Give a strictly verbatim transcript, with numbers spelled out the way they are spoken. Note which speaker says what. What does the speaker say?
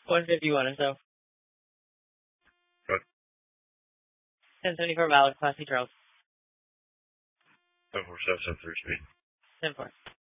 Speaker 1: one fifty-one or so.
Speaker 2: Good.
Speaker 1: ten seventy-four valid, Class C Charles.
Speaker 2: ten four seven seven three speed.
Speaker 1: ten four.